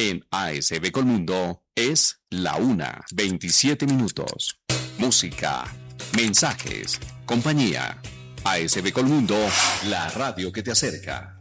En ASB Colmundo es la 1:27. Música, mensajes, compañía. ASB Colmundo, la radio que te acerca.